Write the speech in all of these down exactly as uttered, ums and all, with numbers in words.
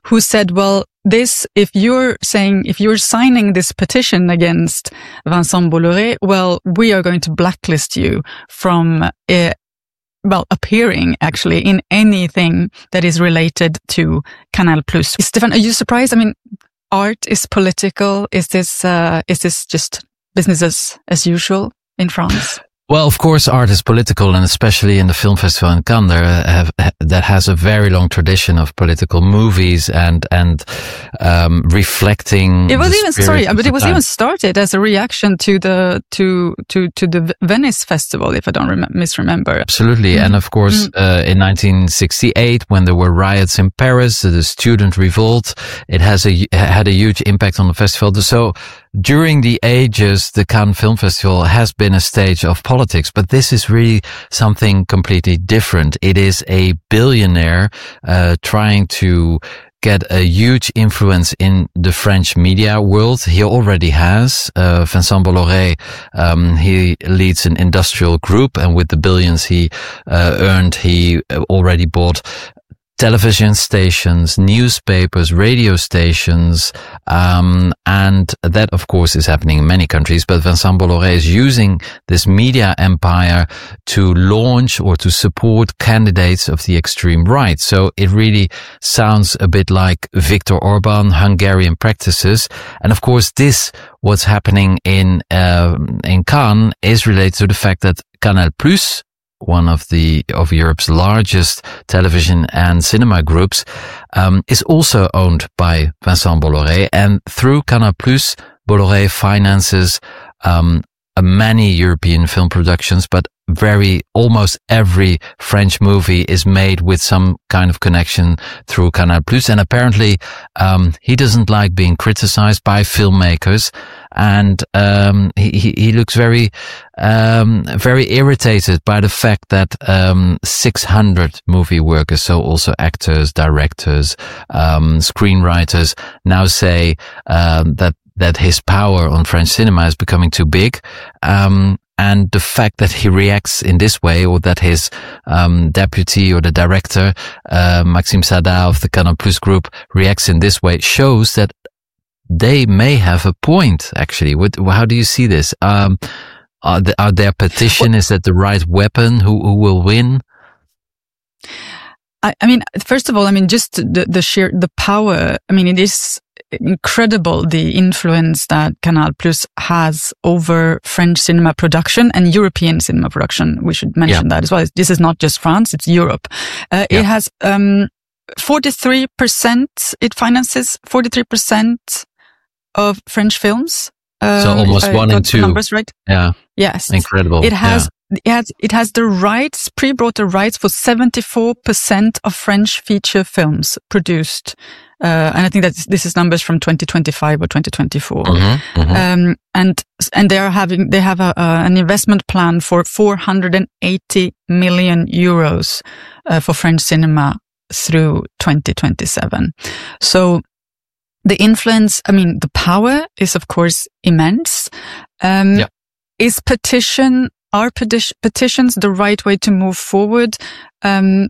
who said, well, this, if you're saying, if you're signing this petition against Vincent Bolloré, well, we are going to blacklist you from, uh, well, appearing actually in anything that is related to Canal Plus. Stefan, are you surprised? I mean, art is political. Is this, uh, is this just business as, as usual in France? Well, of course, art is political, and especially in the film festival in Cannes, there have, that has a very long tradition of political movies and and um, reflecting. It was even sorry, but it was time. even started as a reaction to the to to to the Venice Festival, if I don't rem- misremember. Absolutely, mm. and of course, mm. uh, in nineteen sixty-eight, when there were riots in Paris, the student revolt, it has a had a huge impact on the festival. So during the ages, the Cannes Film Festival has been a stage of politics, but this is really something completely different. It is a billionaire uh, trying to get a huge influence in the French media world. He already has. Uh, Vincent Bolloré, um, he leads an industrial group, and with the billions he uh, earned, he already bought television stations, newspapers, radio stations, um, and that, of course, is happening in many countries. But Vincent Bolloré is using this media empire to launch or to support candidates of the extreme right. So it really sounds a bit like Viktor Orban, Hungarian practices. And of course, this, what's happening in uh, in Cannes, is related to the fact that Canal Plus, one of the of Europe's largest television and cinema groups, um, is also owned by Vincent Bolloré, and through Canal Plus, Bolloré finances um, many European film productions, but very almost every French movie is made with some kind of connection through Canal Plus. And apparently, um, he doesn't like being criticized by filmmakers, and um, he, he he looks very um, very irritated by the fact that um, six hundred movie workers, so also actors, directors, um, screenwriters, now say um, that that his power on French cinema is becoming too big. Um, and the fact that he reacts in this way, or that his um, deputy or the director, uh, Maxime Saada of the Canal Plus group, reacts in this way, shows that they may have a point, actually. What, how do you see this? Um, are, the, are their petition, is that the right weapon? Who, who will win? I, I mean, first of all, I mean, just the, the sheer, the power, I mean, it is incredible, the influence that Canal Plus has over French cinema production and European cinema production. We should mention yeah. that as well. This is not just France, it's Europe. Uh, yeah. It has, um, forty-three percent, it finances forty-three percent of French films. Um, so almost one in two. Numbers, right? Yeah. Yes. Incredible. It has, yeah. it has, it has the rights, pre-bought the rights for seventy-four percent of French feature films produced. Uh, and I think that this is numbers from twenty twenty-five or twenty twenty-four. Mm-hmm, mm-hmm. Um, and, and they are having, they have a, uh, an investment plan for four hundred eighty million euros, uh, for French cinema through twenty twenty-seven. So the influence, I mean, the power is of course immense. Um, yeah. Is petition, are peti- petitions the right way to move forward? Um,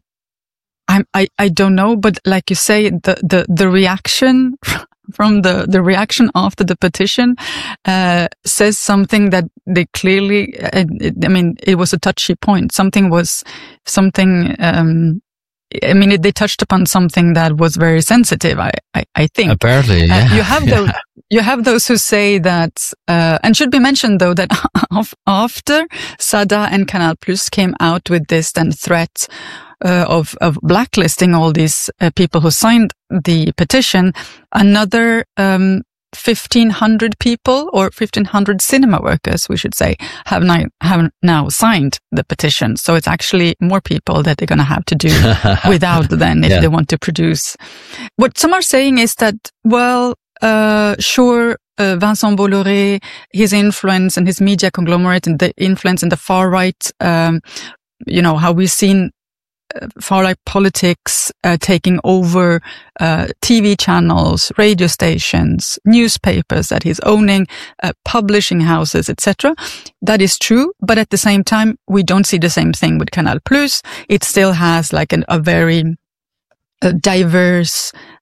I, I, I don't know, but like you say, the, the, the reaction from the, the reaction after the petition, uh, says something that they clearly, uh, it, I mean, it was a touchy point. Something was, something, um, I mean, it, they touched upon something that was very sensitive, I, I, I think. Apparently, yeah. Uh, you have those, yeah. you have those who say that, uh, and should be mentioned though that after Saada and Canal Plus came out with this then threat, uh, of, of blacklisting all these uh, people who signed the petition, another, um, fifteen hundred people or fifteen hundred cinema workers, we should say, have now, have now signed the petition. So it's actually more people that they're going to have to do without then if yeah. they want to produce. What some are saying is that, well, uh, sure, uh, Vincent Bolloré, his influence and his media conglomerate and the influence in the far right, um, you know, how we've seen far-right politics uh, taking over uh, T V channels, radio stations, newspapers that he's owning, uh, publishing houses, et cetera. That is true, but at the same time, we don't see the same thing with Canal Plus. It still has like an, a very uh, diverse